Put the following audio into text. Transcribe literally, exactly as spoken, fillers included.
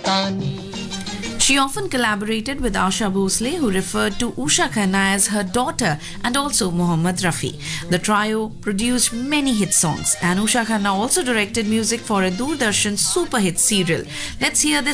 She often collaborated with Asha Bhosle, who referred to Usha Khanna as her daughter, and also Mohammad Rafi. The trio produced many hit songs, and Usha Khanna also directed music for a Doordarshan super hit serial. Let's hear this